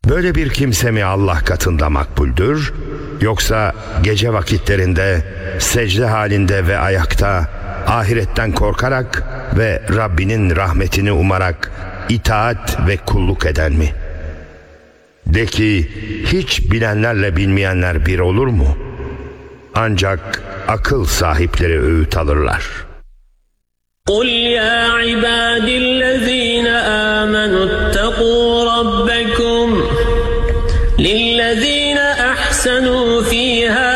Böyle bir kimse mi Allah katında makbuldür? Yoksa gece vakitlerinde, secde halinde ve ayakta, ahiretten korkarak ve Rabbinin rahmetini umarak itaat ve kulluk eden mi? De ki, hiç bilenlerle bilmeyenler bir olur mu? Ancak akıl sahipleri öğüt alırlar. قُلْ يَا عِبَادِ الَّذ۪ينَ آمَنُوا اتَّقُوا رَبَّكُمْ لِلَّذ۪ينَ أَحْسَنُوا ف۪ي هَذِهِ